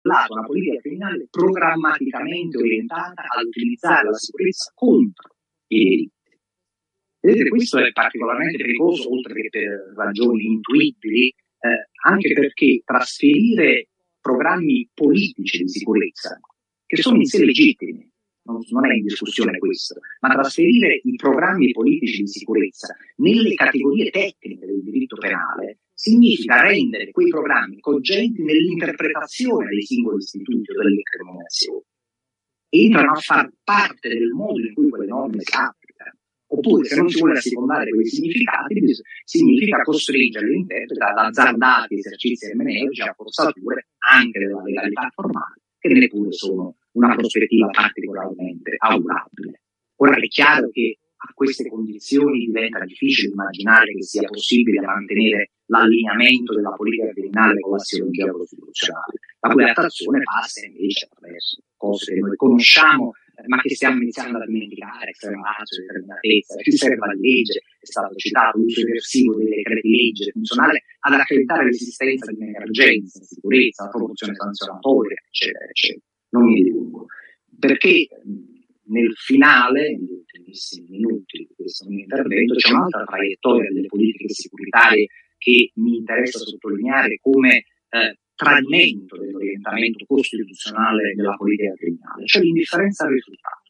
una politica criminale programmaticamente orientata ad utilizzare la sicurezza contro i delitti. Vedete, questo è particolarmente pericoloso, oltre che per ragioni intuibili, anche perché trasferire programmi politici di sicurezza, che sono in sé legittimi, non è in discussione questo, ma trasferire i programmi politici di sicurezza nelle categorie tecniche del diritto penale significa rendere quei programmi cogenti nell'interpretazione dei singoli istituti o delle incriminazioni. Entrano a far parte del modo in cui quelle norme si applicano. Oppure, se non si vuole assecondare quei significati, significa costringere l'interprete ad azzardati esercizi ermeneutici, a forzature anche della legalità formale, che neppure sono una prospettiva particolarmente augurabile. Ora è chiaro che a queste condizioni diventa difficile immaginare che sia possibile mantenere l'allineamento della politica criminale con l'assiologia costituzionale, la cui attuazione passa invece attraverso cose che noi conosciamo, ma che stiamo iniziando a dimenticare: estrema razio, determinatezza, riserva di legge, è stato citato l'uso eversivo dei decreti legge, funzionale ad accreditare l'esistenza di un'emergenza, sicurezza, la promozione sanzionatoria, eccetera, eccetera. Non mi dilungo, perché nel finale, negli ultimissimi minuti di questo mio intervento, c'è un'altra traiettoria delle politiche securitarie che mi interessa sottolineare come tradimento dell'orientamento costituzionale della politica criminale, cioè l'indifferenza al risultato.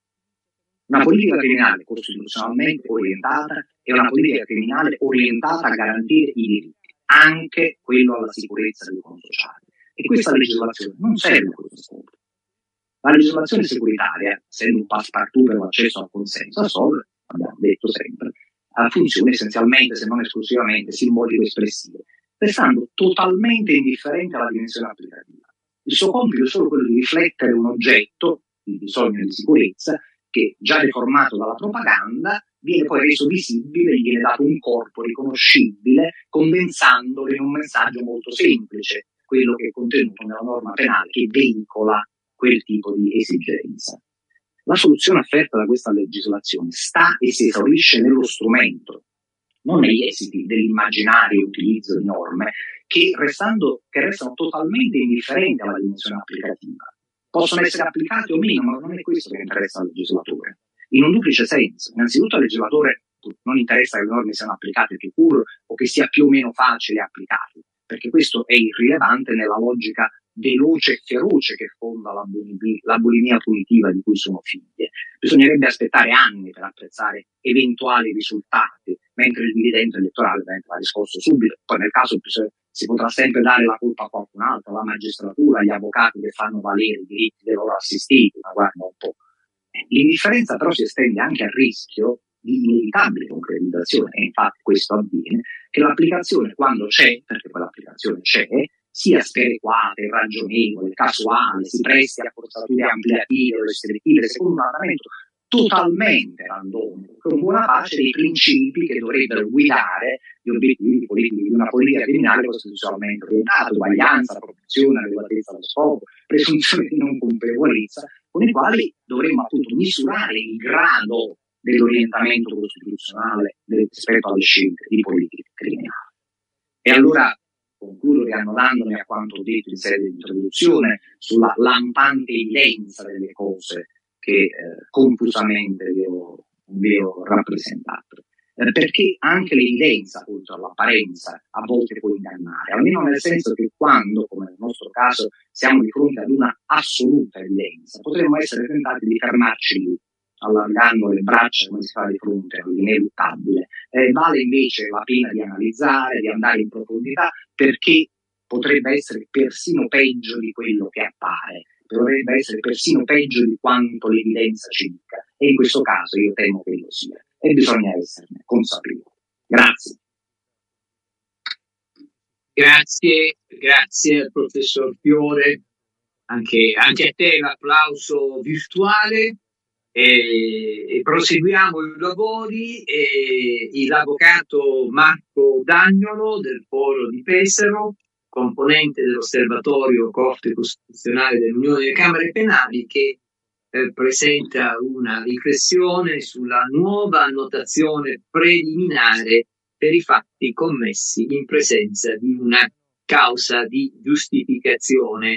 Una politica criminale costituzionalmente orientata è una politica criminale orientata a garantire i diritti, anche quello alla sicurezza dell'economia sociale. E questa legislazione non serve a questo scopo. La legislazione securitaria, essendo un passepartout per l'accesso al consenso, assolve, abbiamo detto sempre, a funzioni essenzialmente, se non esclusivamente, simbolico-espressive, restando totalmente indifferente alla dimensione applicativa. Il suo compito è solo quello di riflettere un oggetto, il bisogno di sicurezza, che già deformato dalla propaganda viene poi reso visibile, gli viene dato un corpo riconoscibile, condensandolo in un messaggio molto semplice, quello che è contenuto nella norma penale che veicola quel tipo di esigenza. La soluzione offerta da questa legislazione sta e si esaurisce nello strumento, non negli esiti dell'immaginario utilizzo di norme che restano totalmente indifferenti alla dimensione applicativa. Possono essere applicate o meno, ma non è questo che interessa al legislatore. In un duplice senso. Innanzitutto al legislatore non interessa che le norme siano applicate più pur o che sia più o meno facile applicarle, perché questo è irrilevante nella logica veloce e feroce che fonda la bulimia punitiva di cui sono figlie. Bisognerebbe aspettare anni per apprezzare eventuali risultati, mentre il dividendo elettorale va riscosso subito. Poi nel caso si potrà sempre dare la colpa a qualcun altro, alla magistratura, agli avvocati che fanno valere i diritti dei loro assistiti, ma guarda un po'. L'indifferenza però si estende anche al rischio di inevitabile concretizzazione, e infatti questo avviene, che l'applicazione, quando c'è, perché poi l'applicazione c'è, sia sperequata, irragionevole, casuale, si presti a forzature ampliative o restrittive secondo un andamento totalmente randomico, con buona pace dei principi che dovrebbero guidare gli obiettivi politici di una politica criminale costituzionalmente orientata: uguaglianza, protezione, adeguatezza allo scopo, presunzione di non colpevolezza, con i quali dovremmo appunto misurare il grado dell'orientamento costituzionale rispetto alle scelte di politica criminale. E allora concludo riannodandomi a quanto ho detto in sede di introduzione sulla lampante evidenza delle cose che confusamente vi ho rappresentato. Perché anche l'evidenza, oltre all'apparenza, a volte può ingannare, almeno nel senso che quando, come nel nostro caso, siamo di fronte ad una assoluta evidenza, potremmo essere tentati di fermarci lì, allargando le braccia come si fa di fronte all'ineluttabile. Vale invece la pena di analizzare, di andare in profondità, perché potrebbe essere persino peggio di quello che appare, potrebbe essere persino peggio di quanto l'evidenza ci dica, e in questo caso io temo che lo sia, e bisogna esserne consapevoli. Grazie. Grazie al professor Fiore, anche a te l'applauso virtuale. E proseguiamo i lavori. L'avvocato Marco Dagnolo del Foro di Pesaro, componente dell'Osservatorio Corte Costituzionale dell'Unione delle Camere Penali, che presenta una riflessione sulla nuova annotazione preliminare per i fatti commessi in presenza di una causa di giustificazione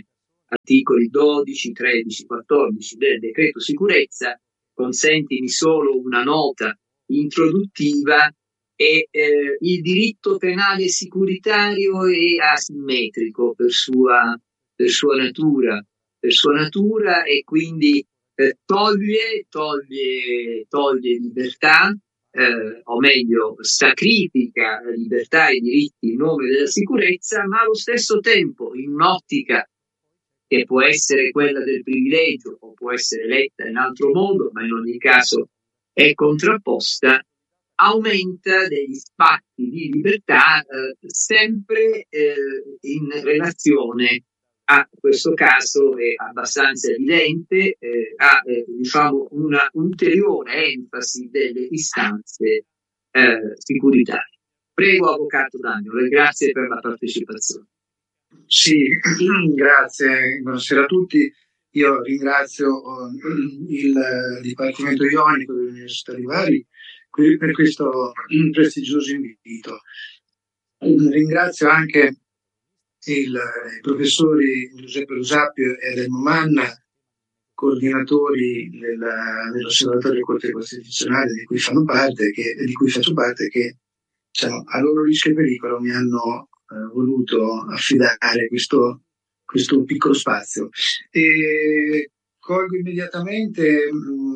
articoli 12, 13, 14 del decreto sicurezza. Consentimi solo una nota introduttiva. Il diritto penale sicuritario è asimmetrico per sua natura, e quindi toglie libertà, o meglio sacrifica libertà e diritti in nome della sicurezza, ma allo stesso tempo, in un'ottica che può essere quella del privilegio o può essere letta in altro modo, ma in ogni caso è contrapposta, aumenta degli spazi di libertà sempre in relazione a questo caso è abbastanza evidente, diciamo una ulteriore enfasi delle istanze sicuritarie. Prego, Avvocato Daniolo, e grazie per la partecipazione. Sì, grazie, buonasera a tutti. Io ringrazio il Dipartimento Ionico dell'Università di Bari per questo prestigioso invito. Ringrazio anche i professori Giuseppe Lo Sapio e Elmo Manna, coordinatori dell'Osservatorio Corte Costituzionale di cui faccio parte, che diciamo, a loro rischio e pericolo mi hanno voluto affidare questo piccolo spazio. E colgo immediatamente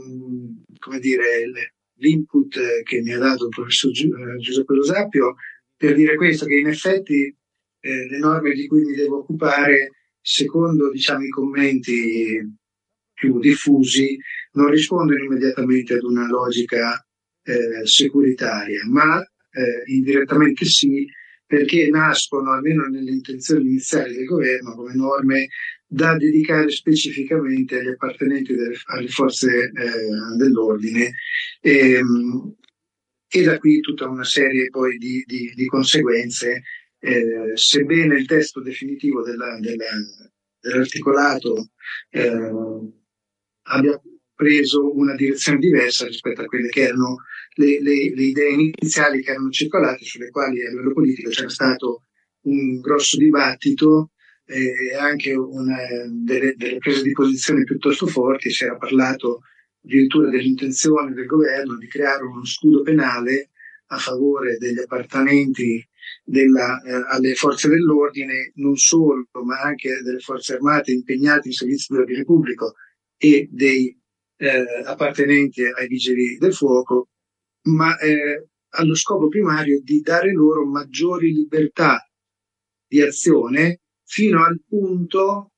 l'input che mi ha dato il professor Giuseppe Lo Sapio per dire questo, che in effetti le norme di cui mi devo occupare, secondo diciamo, i commenti più diffusi, non rispondono immediatamente ad una logica securitaria, ma indirettamente sì, perché nascono, almeno nelle intenzioni iniziali del governo, come norme da dedicare specificamente agli appartenenti alle forze dell'ordine, e da qui tutta una serie poi di conseguenze. Sebbene il testo definitivo dell'articolato abbia preso una direzione diversa rispetto a quelle che erano le idee iniziali che erano circolate, sulle quali a livello politico c'era stato un grosso dibattito e anche delle prese di posizione piuttosto forti. Si era parlato addirittura dell'intenzione del governo di creare uno scudo penale a favore degli appartenenti alle forze dell'ordine, non solo, ma anche delle forze armate impegnate in servizio dell'ordine pubblico e dei appartenenti ai vigili del fuoco, ma allo scopo primario di dare loro maggiori libertà di azione, fino al punto,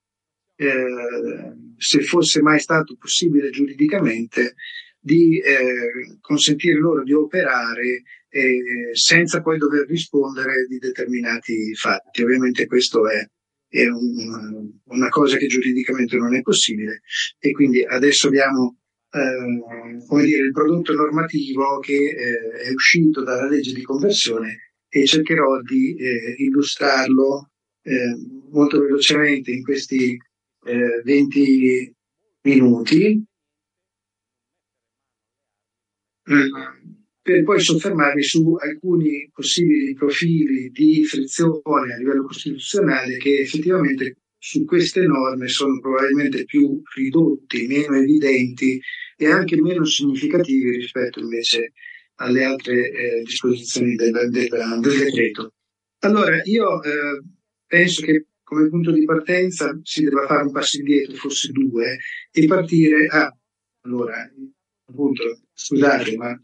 se fosse mai stato possibile giuridicamente, di consentire loro di operare senza poi dover rispondere di determinati fatti. Ovviamente questo è una cosa che giuridicamente non è possibile, e quindi adesso abbiamo il prodotto normativo che è uscito dalla legge di conversione, e cercherò di illustrarlo molto velocemente in questi 20 minuti, per poi soffermarmi su alcuni possibili profili di frizione a livello costituzionale che effettivamente su queste norme sono probabilmente più ridotti, meno evidenti e anche meno significativi rispetto invece alle altre disposizioni del decreto. Allora, io penso che come punto di partenza si debba fare un passo indietro, forse due, e partire allora, appunto, scusate, ma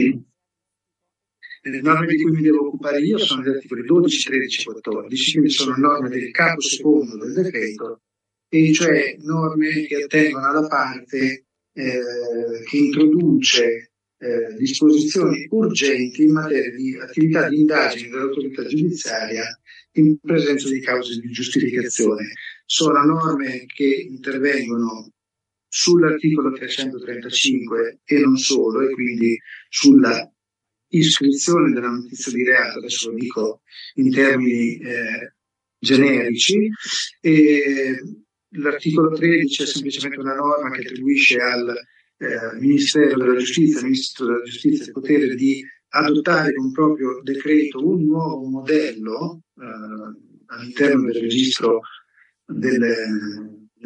le norme di cui mi devo occupare io sono gli articoli 12, 13 e 14, quindi sono norme del capo secondo del decreto, e cioè norme che attengono alla parte che introduce disposizioni urgenti in materia di attività di indagine dell'autorità giudiziaria in presenza di cause di giustificazione. Sono norme che intervengono sull'articolo 335 e non solo, e quindi sulla iscrizione della notizia di reato, adesso lo dico in termini generici, e l'articolo 13 è semplicemente una norma che attribuisce al Ministero della Giustizia, al Ministro della Giustizia, il potere di adottare con proprio decreto un nuovo modello all'interno del registro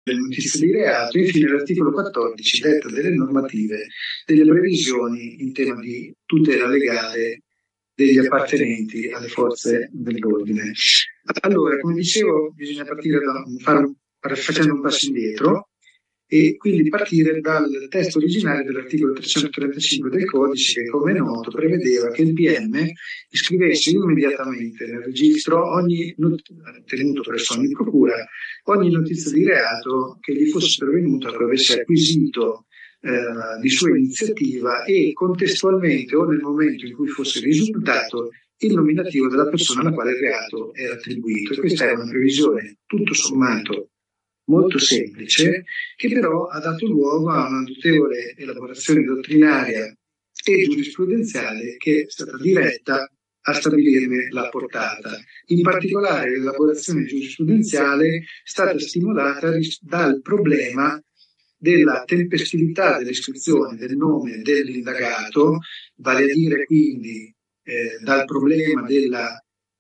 delle notizie di reato. Infine l'articolo 14 detta delle normative, delle previsioni in tema di tutela legale degli appartenenti alle forze dell'ordine. Allora, come dicevo, bisogna partire facendo un passo indietro e quindi partire dal testo originario dell'articolo 335 del codice, che come è noto prevedeva che il PM iscrivesse immediatamente nel registro, tenuto presso ogni procura, ogni notizia di reato che gli fosse pervenuta, che avesse acquisito di sua iniziativa, e contestualmente o nel momento in cui fosse risultato il nominativo della persona alla quale il reato era attribuito. E questa è una previsione tutto sommato molto semplice, che però ha dato luogo a una notevole elaborazione dottrinaria e giurisprudenziale che è stata diretta a stabilirne la portata. In particolare l'elaborazione giurisprudenziale è stata stimolata dal problema della tempestività dell'iscrizione del nome dell'indagato, vale a dire quindi dal problema della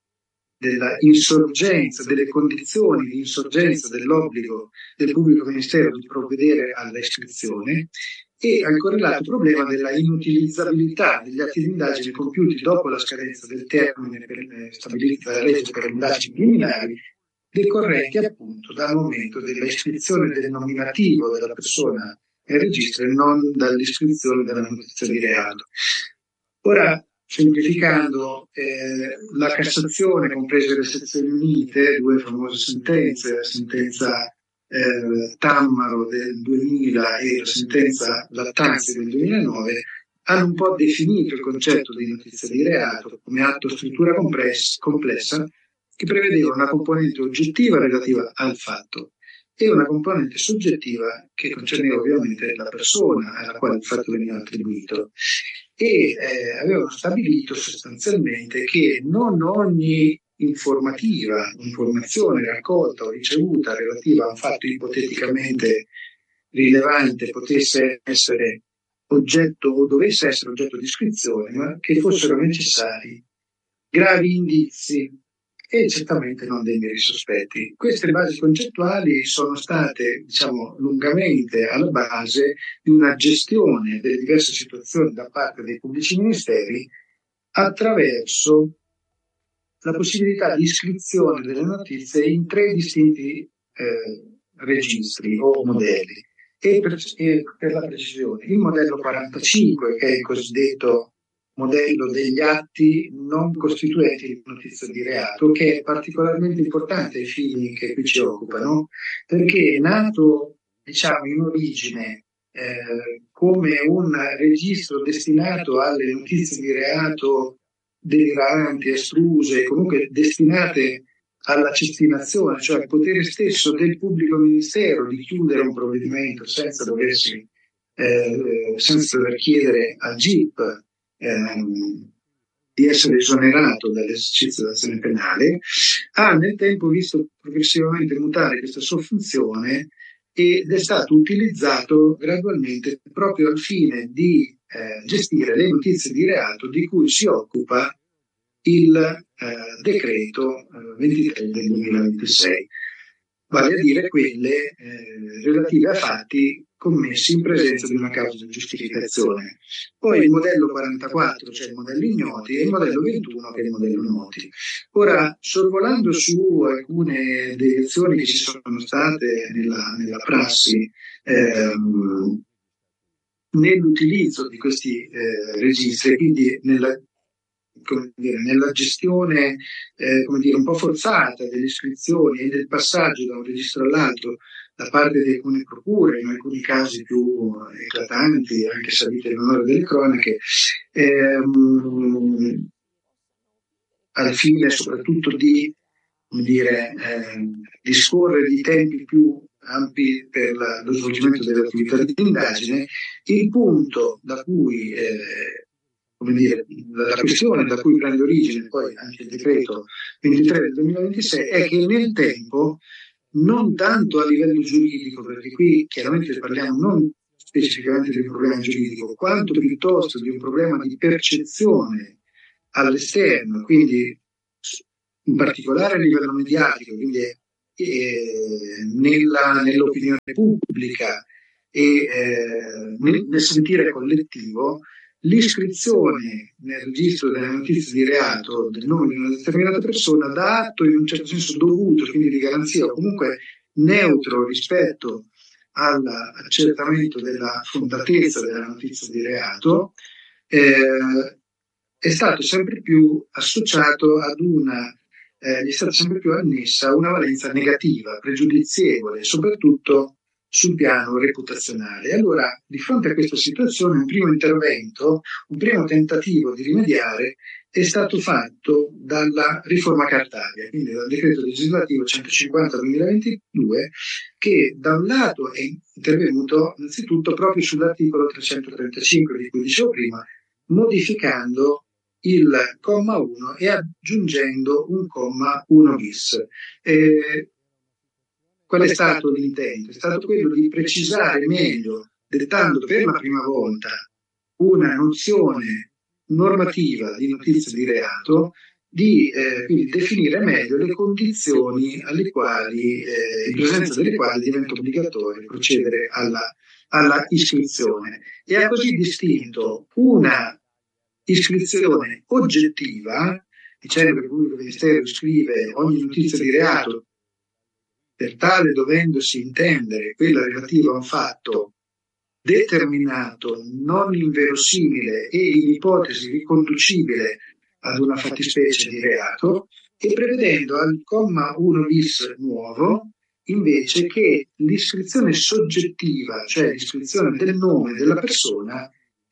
insorgenza, delle condizioni di insorgenza dell'obbligo del pubblico ministero di provvedere alla iscrizione, e al correlato problema della inutilizzabilità degli atti di indagine compiuti dopo la scadenza del termine stabilito dalla legge per le indagini criminali, decorrenti appunto dal momento della iscrizione del nominativo della persona nel registro e non dall'iscrizione della notizia di reato. Ora, semplificando, la Cassazione, comprese le sezioni unite, due famose sentenze, la sentenza Tammaro del 2000 e la sentenza Lattanzi del 2009, hanno un po' definito il concetto di notizia di reato come atto struttura complessa che prevedeva una componente oggettiva relativa al fatto e una componente soggettiva che concerneva ovviamente la persona alla quale il fatto veniva attribuito. E avevano stabilito sostanzialmente che non ogni informazione raccolta o ricevuta relativa a un fatto ipoteticamente rilevante potesse essere oggetto o dovesse essere oggetto di iscrizione, ma che fossero necessari gravi indizi e certamente non dei meri sospetti. Queste basi concettuali sono state, lungamente alla base di una gestione delle diverse situazioni da parte dei pubblici ministeri attraverso la possibilità di iscrizione delle notizie in 3 distinti registri o modelli. E per la precisione, il modello 45, che è il cosiddetto modello degli atti non costituenti di notizia di reato, che è particolarmente importante ai fini che qui ci occupano, perché è nato, in origine come un registro destinato alle notizie di reato deliranti, estruse, comunque destinate alla cestinazione, cioè al potere stesso del pubblico ministero di chiudere un provvedimento senza dover chiedere al GIP di essere esonerato dall'esercizio dell'azione penale, ha nel tempo visto progressivamente mutare questa sua funzione ed è stato utilizzato gradualmente proprio al fine di gestire le notizie di reato di cui si occupa il decreto 23 del 2026, vale a dire quelle relative a fatti commessi in presenza di una causa di giustificazione. Poi il modello 44, cioè il modello ignoti, e il modello 21, che è il modello noti. Ora, sorvolando su alcune deviazioni che ci sono state nella prassi, nell'utilizzo di questi registri, quindi nella gestione un po' forzata delle iscrizioni e del passaggio da un registro all'altro da parte di alcune procure, in alcuni casi più eclatanti, anche salite all'onore delle cronache, al fine soprattutto di disporre di tempi più ampi per lo svolgimento dell'attività di indagine. Il punto da cui la questione da cui prende origine poi anche il decreto 23 del 2026 è che nel tempo, non tanto a livello giuridico, perché qui chiaramente parliamo non specificamente di un problema giuridico, quanto piuttosto di un problema di percezione all'esterno, quindi in particolare a livello mediatico, quindi nell'opinione pubblica e nel sentire collettivo l'iscrizione nel registro delle notizie di reato del nome di una determinata persona dà atto in un certo senso dovuto, quindi di garanzia o comunque neutro rispetto all'accertamento della fondatezza della notizia di reato, è stato sempre più associato ad gli è stata sempre più annessa una valenza negativa, pregiudizievole, soprattutto sul piano reputazionale. Allora, di fronte a questa situazione, un primo intervento, un primo tentativo di rimediare è stato fatto dalla riforma Cartabia, quindi dal decreto legislativo 150/2022, che da un lato è intervenuto innanzitutto proprio sull'articolo 335 di cui dicevo prima, modificando il comma 1 e aggiungendo un comma 1 bis. Qual è stato l'intento? È stato quello di precisare meglio, dettando per la prima volta una nozione normativa di notizia di reato, quindi definire meglio le condizioni alle quali, in presenza delle quali diventa obbligatorio procedere alla iscrizione. E ha così distinto una iscrizione oggettiva, dicendo che il pubblico ministero iscrive ogni notizia di reato, per tale dovendosi intendere quella relativa a un fatto determinato, non inverosimile e in ipotesi riconducibile ad una fattispecie di reato, e prevedendo al comma 1 bis nuovo invece che l'iscrizione soggettiva, cioè l'iscrizione del nome della persona,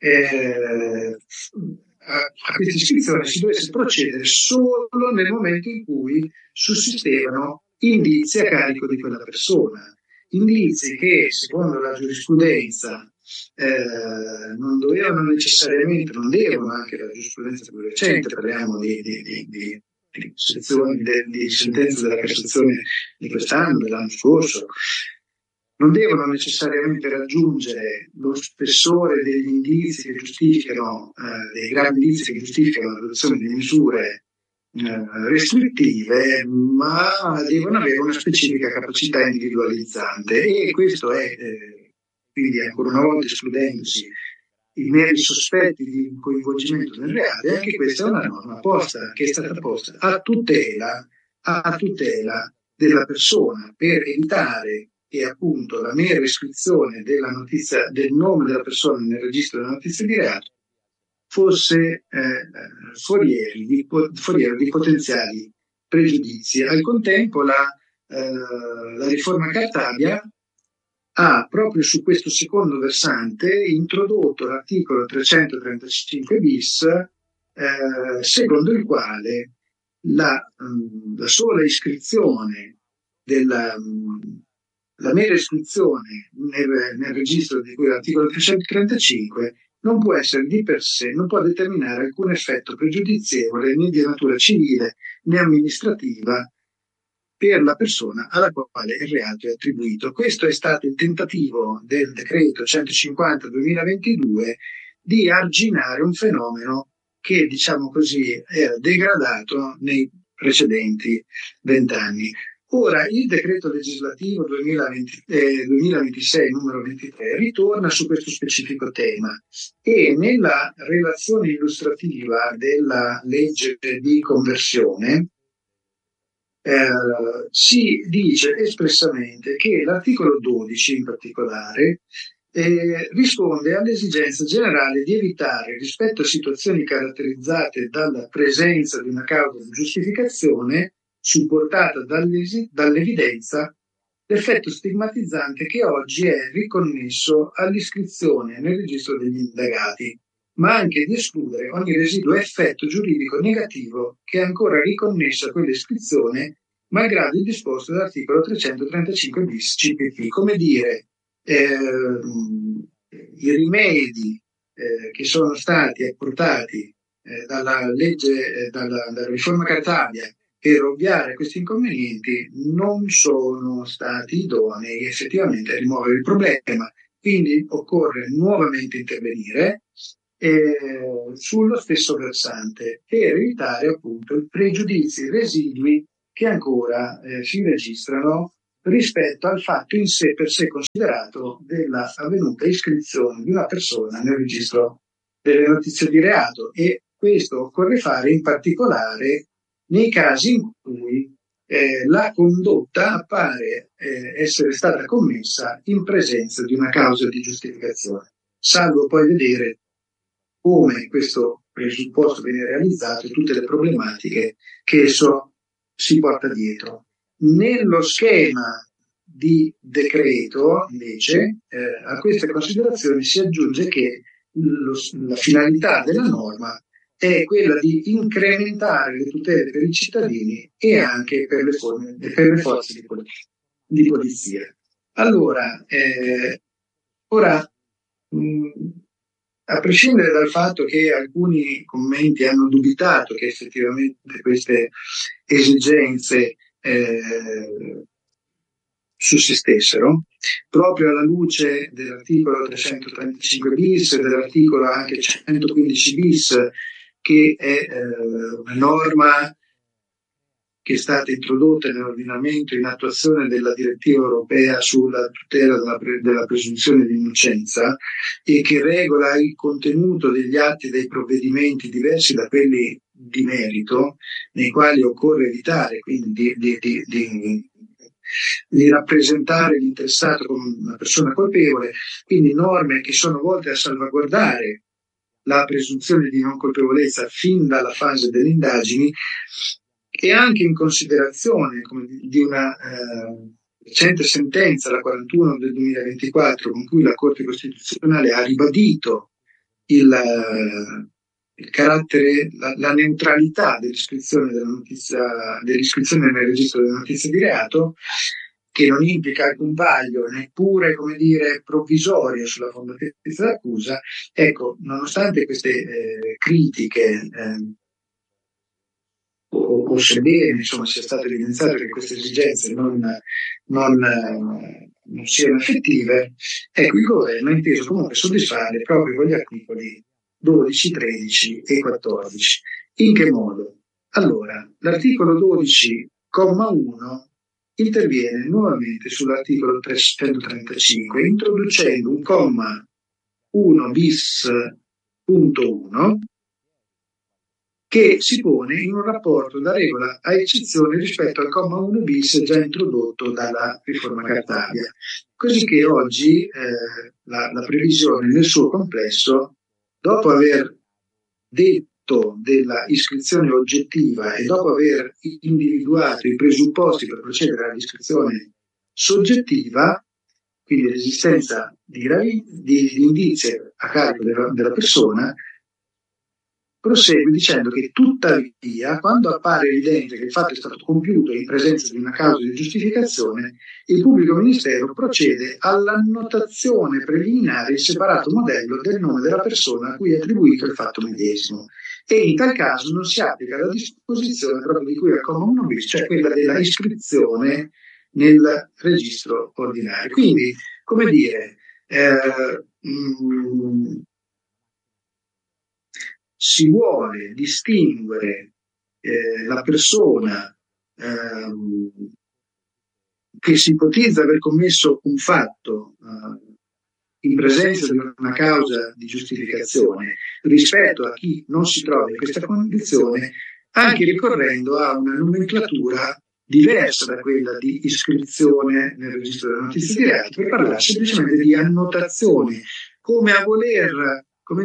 a questa iscrizione si dovesse procedere solo nel momento in cui sussistevano indizi a carico di quella persona, indizi che secondo la giurisprudenza non devono, anche la giurisprudenza più recente, parliamo di sentenze della Cassazione di quest'anno, dell'anno scorso, non devono necessariamente raggiungere lo spessore degli indizi che giustificano, dei gravi indizi che giustificano l'adozione di misure restrittive, ma devono avere una specifica capacità individualizzante, e questo è quindi ancora una volta escludendosi i meri sospetti di coinvolgimento nel reato, e anche questa è una norma che è stata posta a tutela della persona, per evitare che appunto la mera iscrizione della notizia del nome della persona nel registro della notizia di reato fosse foriero di potenziali pregiudizi. Al contempo la riforma Cartabia ha proprio su questo secondo versante introdotto l'articolo 335 bis, secondo il quale la sola iscrizione la mera iscrizione nel registro di cui l'articolo 335 non può essere di per sé, non può determinare alcun effetto pregiudizievole né di natura civile né amministrativa per la persona alla quale il reato è attribuito. Questo è stato il tentativo del decreto 150/2022 di arginare un fenomeno che, diciamo così, era degradato nei precedenti 20 anni. Ora, il decreto legislativo 2026 numero 23 ritorna su questo specifico tema, e nella relazione illustrativa della legge di conversione si dice espressamente che l'articolo 12 in particolare risponde all'esigenza generale di evitare, rispetto a situazioni caratterizzate dalla presenza di una causa di giustificazione supportata dall'evidenza, l'effetto stigmatizzante che oggi è riconnesso all'iscrizione nel registro degli indagati, ma anche di escludere ogni residuo effetto giuridico negativo che è ancora riconnesso a quell'iscrizione, malgrado il disposto dell'articolo 335 bis CPT. Come dire, i rimedi che sono stati apportati dalla legge, dalla riforma Cartabia, per ovviare a questi inconvenienti non sono stati idonei effettivamente a rimuovere il problema. Quindi occorre nuovamente intervenire sullo stesso versante per evitare appunto i pregiudizi residui che ancora si registrano rispetto al fatto in sé per sé considerato della avvenuta iscrizione di una persona nel registro delle notizie di reato, e questo occorre fare in particolare nei casi in cui la condotta appare essere stata commessa in presenza di una causa di giustificazione, salvo poi vedere come questo presupposto viene realizzato e tutte le problematiche che esso si porta dietro. Nello schema di decreto, invece, a queste considerazioni si aggiunge che la finalità della norma è quella di incrementare le tutele per i cittadini e anche per le forze di polizia. Allora, ora, a prescindere dal fatto che alcuni commenti hanno dubitato che effettivamente queste esigenze sussistessero, proprio alla luce dell'articolo 335 bis e dell'articolo anche 115 bis, che è una norma che è stata introdotta nell'ordinamento in attuazione della direttiva europea sulla tutela della presunzione di innocenza, e che regola il contenuto degli atti e dei provvedimenti diversi da quelli di merito, nei quali occorre evitare quindi di rappresentare l'interessato come una persona colpevole, quindi norme che sono volte a salvaguardare la presunzione di non colpevolezza fin dalla fase delle indagini, e anche in considerazione di una recente sentenza, la 41 del 2024, con cui la Corte Costituzionale ha ribadito il carattere, la neutralità dell'iscrizione dell'iscrizione nel registro delle notizie di reato, che non implica alcun vaglio, neppure, provvisorio sulla fondatezza d'accusa. Ecco, nonostante queste critiche, o sebbene sia stato evidenziato che queste esigenze non siano effettive, ecco, il governo ha inteso comunque soddisfarle proprio con gli articoli 12, 13 e 14. In che modo? Allora, l'articolo 12, comma 1, interviene nuovamente sull'articolo 335, introducendo un comma 1 bis.1 che si pone in un rapporto da regola a eccezione rispetto al comma 1 bis già introdotto dalla riforma Cartabia, così che oggi la previsione nel suo complesso, dopo aver detto della iscrizione oggettiva e dopo aver individuato i presupposti per procedere all'iscrizione soggettiva, quindi l'esistenza di indizi a carico della persona, prosegue dicendo che tuttavia, quando appare evidente che il fatto è stato compiuto in presenza di una causa di giustificazione, il pubblico ministero procede all'annotazione preliminare in separato modello del nome della persona a cui è attribuito il fatto medesimo, e in tal caso non si applica la disposizione proprio di cui al comma 1 bis, cioè quella della iscrizione nel registro ordinario. Quindi, si vuole distinguere la persona che si ipotizza aver commesso un fatto in presenza di una causa di giustificazione rispetto a chi non si trova in questa condizione, anche ricorrendo a una nomenclatura diversa da quella di iscrizione nel registro delle notizie di reato, per parlare semplicemente di annotazione, come a voler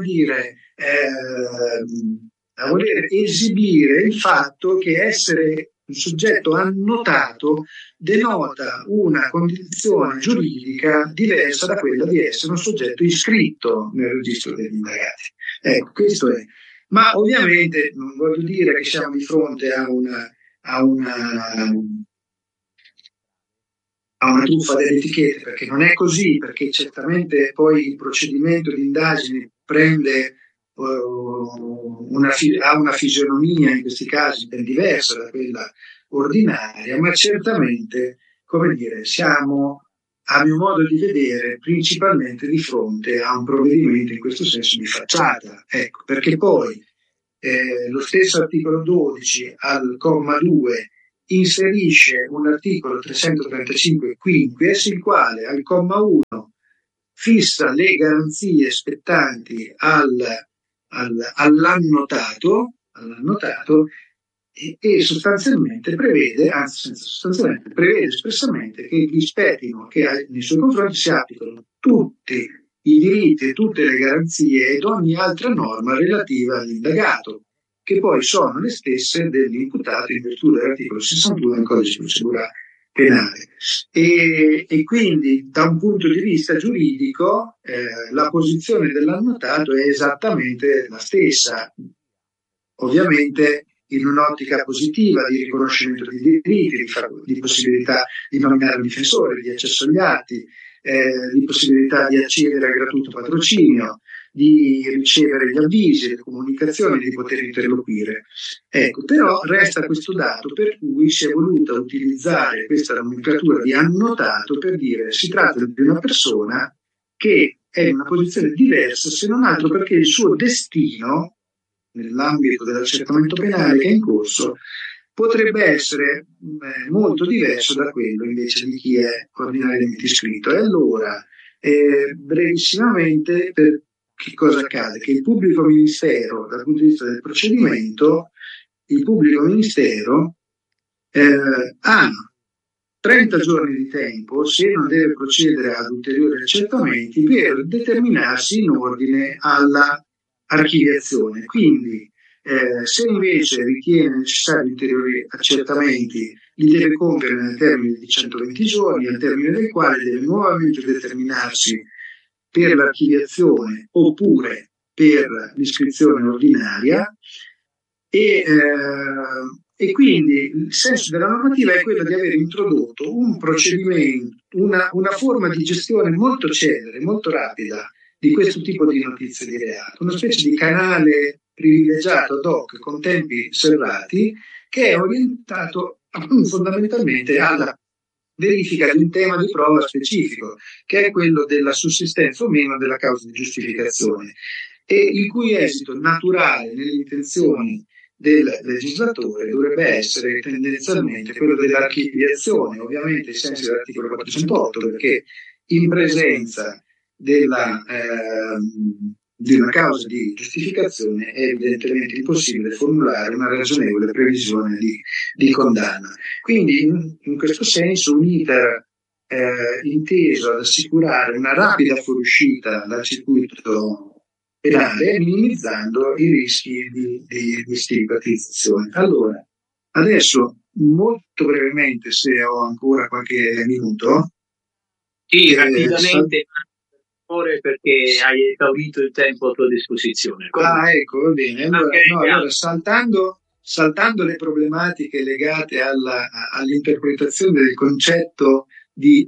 esibire il fatto che essere un soggetto annotato denota una condizione giuridica diversa da quella di essere un soggetto iscritto nel registro degli indagati. Ecco, questo è. Ma ovviamente non voglio dire che siamo di fronte a una truffa delle etichette, perché non è così, perché certamente poi il procedimento di indagine prende ha una fisionomia in questi casi ben diversa da quella ordinaria, ma certamente, siamo, a mio modo di vedere, principalmente di fronte a un provvedimento in questo senso di facciata, ecco, perché poi lo stesso articolo 12 al comma 2 inserisce un articolo 335 quinquies, il quale al comma 1 fissa le garanzie spettanti all'annotato e sostanzialmente prevede, anzi senza sostanzialmente, prevede espressamente che gli spettino, che nei suoi confronti si applicano tutti i diritti e tutte le garanzie ed ogni altra norma relativa all'indagato, che poi sono le stesse dell'imputato in virtù dell'articolo 61 del codice di procedura penale. E quindi da un punto di vista giuridico la posizione dell'annotato è esattamente la stessa, ovviamente in un'ottica positiva di riconoscimento di diritti, di possibilità di nominare un difensore, di accesso agli atti, di possibilità di accedere al gratuito patrocinio, di ricevere gli avvisi, le comunicazioni, di poter interloquire. Ecco, però resta questo dato per cui si è voluta utilizzare questa nomenclatura di annotato per dire si tratta di una persona che è in una posizione diversa, se non altro perché il suo destino, nell'ambito dell'accertamento penale che è in corso, potrebbe essere molto diverso da quello invece di chi è ordinariamente iscritto. E allora, brevissimamente, per che cosa accade? Che il pubblico ministero, dal punto di vista del procedimento, il pubblico ministero ha 30 giorni di tempo, se non deve procedere ad ulteriori accertamenti, per determinarsi in ordine alla archiviazione. Quindi, se invece ritiene necessari ulteriori accertamenti, li deve compiere nel termine di 120 giorni, al termine del quale deve nuovamente determinarsi per l'archiviazione oppure per l'iscrizione ordinaria e quindi il senso della normativa è quello di aver introdotto un procedimento, una forma di gestione molto celere, molto rapida di questo tipo di notizie di reato, una specie di canale privilegiato ad hoc con tempi serrati che è orientato fondamentalmente alla verifica di un tema di prova specifico, che è quello della sussistenza o meno della causa di giustificazione, e il cui esito naturale nelle intenzioni del legislatore dovrebbe essere tendenzialmente quello dell'archiviazione, ovviamente ai sensi dell'articolo 408, perché in presenza di una causa di giustificazione è evidentemente impossibile formulare una ragionevole previsione di condanna. Quindi in questo senso un iter inteso ad assicurare una rapida fuoriuscita dal circuito penale, minimizzando i rischi di stigmatizzazione. Allora, adesso molto brevemente, se ho ancora qualche minuto. Sì, rapidamente, perché hai esaurito il tempo a tua disposizione. Ecco, va bene. Allora saltando le problematiche legate all'interpretazione del concetto di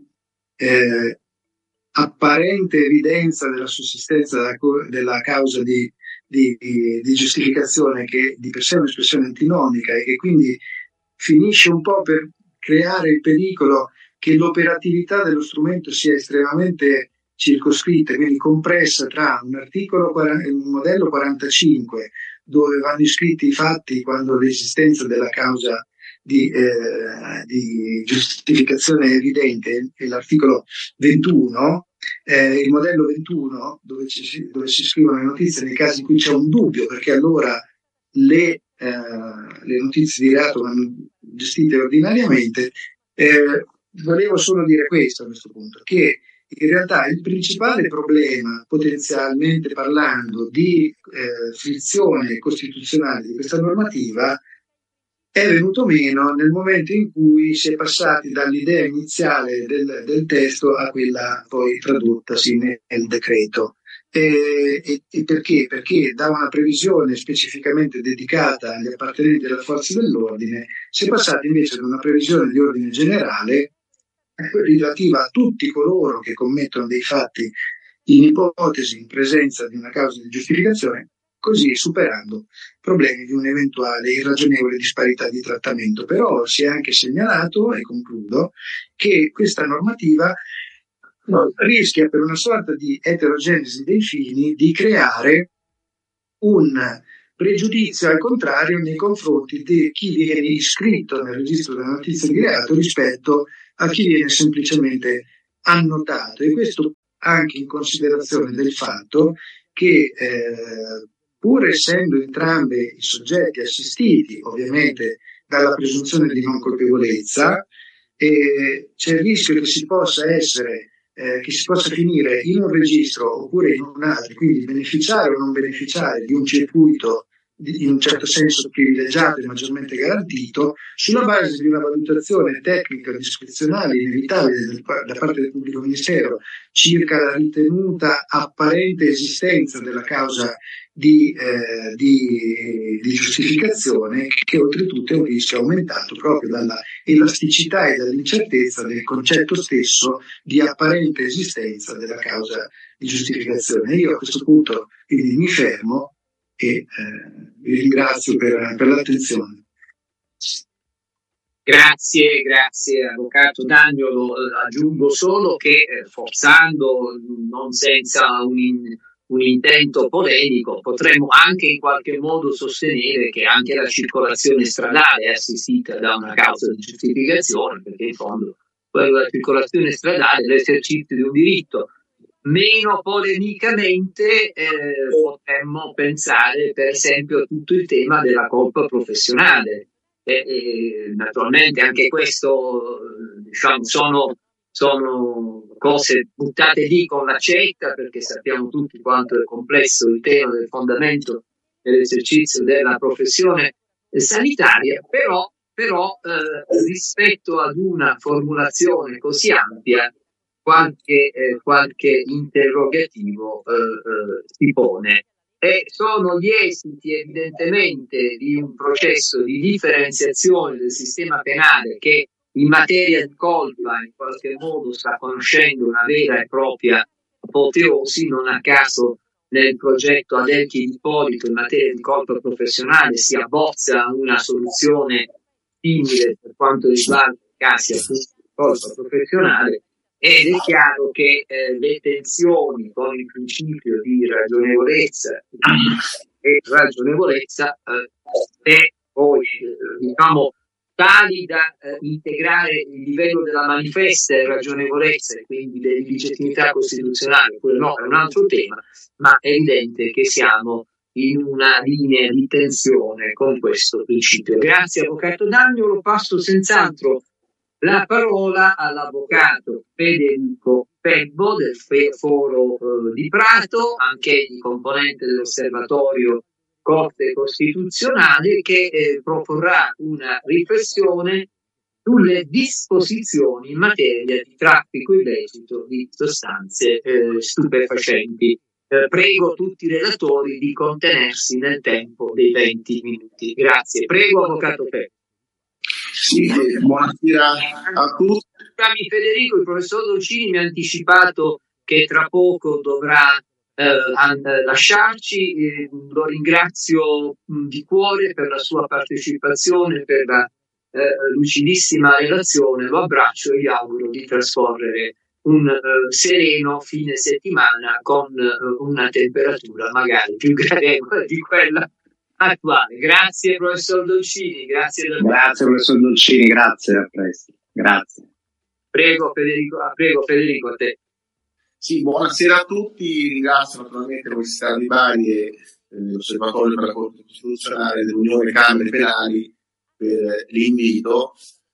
apparente evidenza della sussistenza della causa di giustificazione, che di per sé è un'espressione antinomica e che quindi finisce un po' per creare il pericolo che l'operatività dello strumento sia estremamente circoscritta, quindi compressa tra un modello 45 dove vanno iscritti i fatti quando l'esistenza della causa di giustificazione è evidente, e l'articolo 21, il modello 21 dove si scrivono le notizie nei casi in cui c'è un dubbio, perché allora le notizie di reato vanno gestite ordinariamente. Volevo solo dire questo a questo punto, che in realtà il principale problema, potenzialmente parlando, di frizione costituzionale di questa normativa è venuto meno nel momento in cui si è passati dall'idea iniziale del testo a quella poi tradottasi nel decreto. E perché? Perché da una previsione specificamente dedicata agli appartenenti delle forze dell'ordine si è passati invece ad una previsione di ordine generale relativa a tutti coloro che commettono dei fatti in ipotesi in presenza di una causa di giustificazione, così superando problemi di un'eventuale irragionevole disparità di trattamento. Però si è anche segnalato, e concludo, che questa normativa rischia, per una sorta di eterogenesi dei fini, di creare un pregiudizio al contrario nei confronti di chi viene iscritto nel registro della notizia di reato rispetto a chi viene semplicemente annotato, e questo anche in considerazione del fatto che pur essendo entrambi i soggetti assistiti ovviamente dalla presunzione di non colpevolezza, c'è il rischio che si possa finire in un registro oppure in un altro, quindi beneficiare o non beneficiare di un circuito in un certo senso privilegiato e maggiormente garantito, sulla base di una valutazione tecnica discrezionale inevitabile da parte del pubblico ministero circa la ritenuta apparente esistenza della causa di giustificazione, che oltretutto è un rischio aumentato proprio dalla elasticità e dall'incertezza del concetto stesso di apparente esistenza della causa di giustificazione. Io a questo punto quindi mi fermo e vi ringrazio per l'attenzione. Grazie Avvocato D'Agnolo. Aggiungo solo che forzando, non senza un intento polemico, potremmo anche in qualche modo sostenere che anche la circolazione stradale è assistita da una causa di giustificazione, perché in fondo la circolazione stradale è l'esercizio di un diritto. Meno polemicamente potremmo pensare per esempio a tutto il tema della colpa professionale. Naturalmente anche questo sono cose buttate lì con l'accetta, perché sappiamo tutti quanto è complesso il tema del fondamento dell'esercizio della professione sanitaria, però rispetto ad una formulazione così ampia qualche interrogativo si pone. E sono gli esiti evidentemente di un processo di differenziazione del sistema penale che in materia di colpa in qualche modo sta conoscendo una vera e propria apoteosi. Non a caso nel progetto Adelchi di Ippolito in materia di colpa professionale si abbozza una soluzione simile per quanto riguarda i casi appunto di colpa professionale, ed è chiaro che le tensioni con il principio di ragionevolezza è poi tali da integrare il livello della manifesta ragionevolezza e quindi dell'illegittimità costituzionale, quello no, è un altro tema, ma è evidente che siamo in una linea di tensione con questo principio. Grazie Avvocato D'Agnolo. Passo senz'altro la parola all'Avvocato Federico Pebbo del Foro di Prato, anch'egli componente dell'Osservatorio Corte Costituzionale, che proporrà una riflessione sulle disposizioni in materia di traffico illecito di sostanze stupefacenti. Prego tutti i relatori di contenersi nel tempo dei 20 minuti. Grazie. Prego, Avvocato Pebbo. Sì, buonasera a tutti. Federico, il professor Dolcini mi ha anticipato che tra poco dovrà lasciarci. Lo ringrazio di cuore per la sua partecipazione, per la lucidissima relazione. Lo abbraccio e gli auguro di trascorrere un sereno fine settimana con una temperatura magari più gradevole di quella attuale. Grazie professor Dolcini, grazie professor Dolcini, grazie, a presto. Grazie. Prego Federico, a te. Sì, buonasera a tutti, ringrazio naturalmente l'Università di Bari e l'Osservatorio per la Corte Costituzionale dell'Unione Camere Penali per l'invito.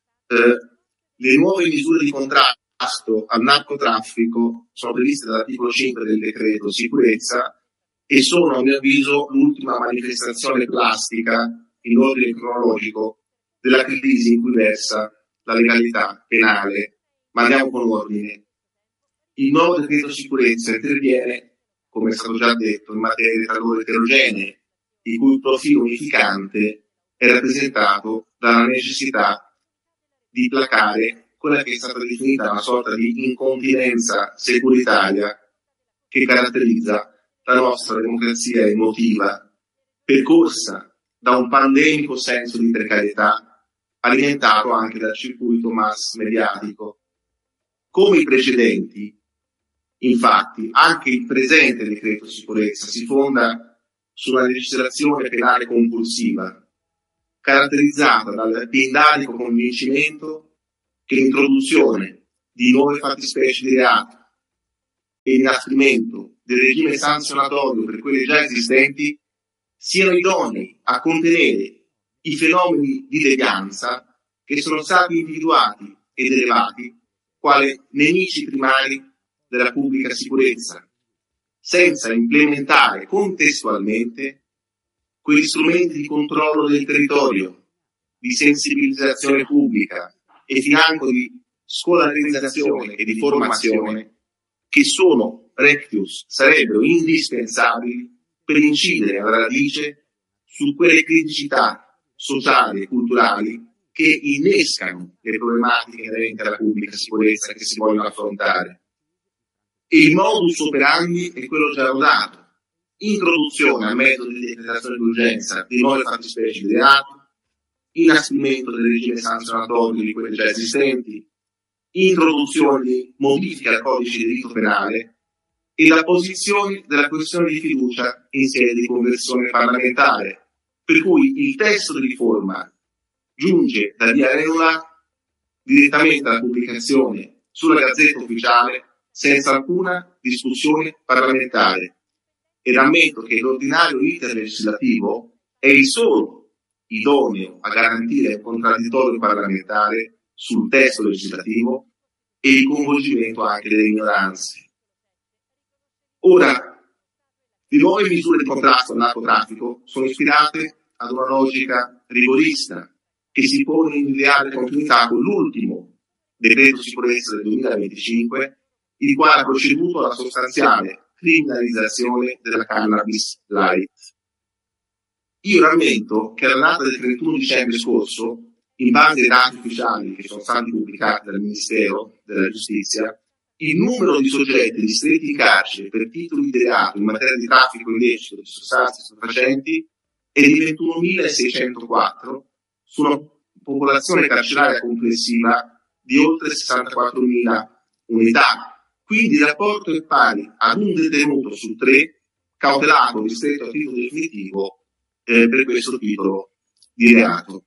Le nuove misure di contrasto al narcotraffico sono previste dall'articolo 5 del decreto sicurezza e sono, a mio avviso, l'ultima manifestazione plastica in ordine cronologico della crisi in cui versa la legalità penale. Ma andiamo con ordine. Il nuovo decreto sicurezza interviene, come è stato già detto, in materie di talore eterogenee, il cui profilo unificante è rappresentato dalla necessità di placare quella che è stata definita una sorta di incontinenza securitaria che caratterizza la nostra democrazia emotiva, percorsa da un pandemico senso di precarietà, alimentato anche dal circuito mass mediatico. Come i precedenti, infatti, anche il presente decreto sicurezza si fonda su una legislazione penale compulsiva, caratterizzata dal pindarico convincimento che l'introduzione di nuove fattispecie di reato e l'inasprimento del regime sanzionatorio per quelle già esistenti siano idonei a contenere i fenomeni di devianza che sono stati individuati ed elevati quale nemici primari della pubblica sicurezza, senza implementare contestualmente quegli strumenti di controllo del territorio, di sensibilizzazione pubblica e financo di scolarizzazione e di formazione che sarebbero indispensabili per incidere alla radice su quelle criticità sociali e culturali che innescano le problematiche inerenti alla pubblica sicurezza che si vogliono affrontare. E il modus operandi è quello già rodato: introduzione al metodo di decretazione d'urgenza di nuove fattispecie di reato, inasprimento del regime sanzionatorio di quelle già esistenti, introduzione di modifiche al codice di diritto penale e la posizione della questione di fiducia in sede di conversione parlamentare, per cui il testo di riforma giunge da via Arenula direttamente alla pubblicazione sulla Gazzetta Ufficiale senza alcuna discussione parlamentare, e ammetto che l'ordinario iter legislativo è il solo idoneo a garantire il contraddittorio parlamentare sul testo legislativo e il coinvolgimento anche delle minoranze. Ora, le nuove misure di contrasto al narcotraffico sono ispirate ad una logica rigorista che si pone in ideale continuità con l'ultimo decreto sicurezza del 2025, il quale ha proceduto alla sostanziale criminalizzazione della cannabis light. Io rammento che alla data del 31 dicembre scorso, in base ai dati ufficiali che sono stati pubblicati dal Ministero della Giustizia, il numero di soggetti ristretti in carcere per titoli di reato in materia di traffico illecito di sostanze stupefacenti è di 21.604 su una popolazione carceraria complessiva di oltre 64.000 unità. Quindi il rapporto è pari ad un detenuto su 3 cautelato o ristretto a titolo definitivo per questo titolo di reato.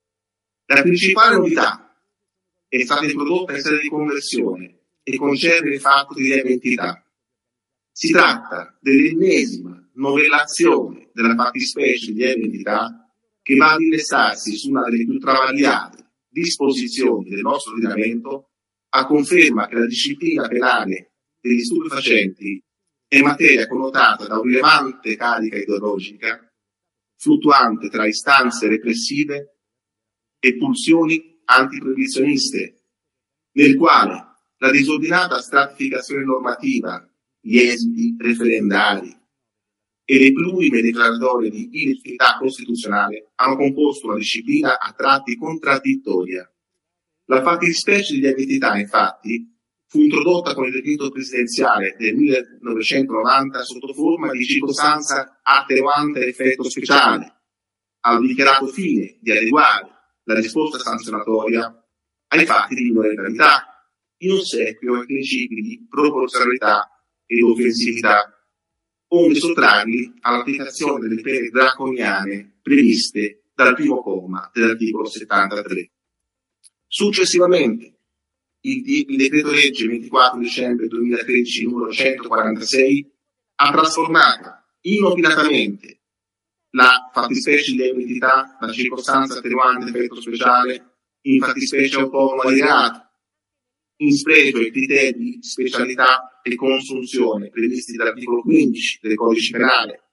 La principale novità è stata introdotta in sede di conversione e concerne il fatto di lieve entità. Si tratta dell'ennesima novellazione della fattispecie di lieve entità che va ad innestarsi su una delle più travagliate disposizioni del nostro ordinamento, a conferma che la disciplina penale degli stupefacenti è materia connotata da una rilevante carica ideologica, fluttuante tra istanze repressive e pulsioni antiproibizioniste, nel quale la disordinata stratificazione normativa, gli esiti referendari e le plurime declaratorie di illegittimità costituzionale hanno composto una disciplina a tratti contraddittoria. La fattispecie di lievità, infatti, fu introdotta con il decreto presidenziale del 1990 sotto forma di circostanza attenuante effetto speciale, al dichiarato fine di adeguare la risposta sanzionatoria ai fatti di minore gravità, in ossequio ai principi di proporzionalità ed offensività, onde sottrarli all'applicazione delle pene draconiane previste dal primo comma dell'articolo 73. Successivamente, il decreto legge 24 dicembre 2013 numero 146 ha trasformato inopinatamente la fattispecie di lieve entità, la circostanza attenuante effetto speciale, in fattispecie autonoma di reato, in spregio ai criteri di specialità e consunzione previsti dall'articolo 15 del codice penale.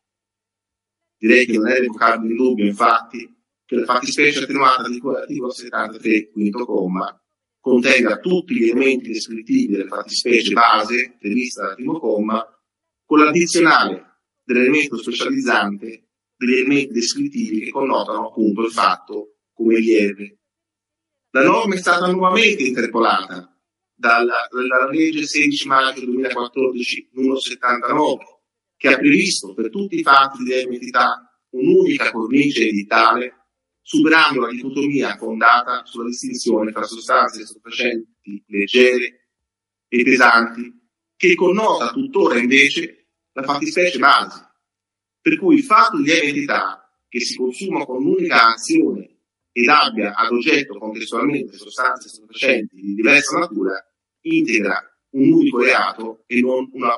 Direi che non è revocabile in dubbio, infatti, che la fattispecie attenuata di cui all'articolo 73, quinto comma, contenga tutti gli elementi descrittivi delle fattispecie base prevista dal primo comma, con l'addizionale dell'elemento specializzante degli elementi descrittivi che connotano appunto il fatto come lieve. La norma è stata nuovamente interpolata dalla legge 16 maggio 2014 numero 79, che ha previsto per tutti i fatti di lieve entità un'unica cornice editale, superando la dicotomia fondata sulla distinzione tra sostanze stupefacenti leggere e pesanti, che connota tuttora invece la fattispecie base. per cui il fatto di lieve entità che si consuma con un'unica azione ed abbia ad oggetto contestualmente sostanze stupefacenti di diversa natura integra un unico reato e non una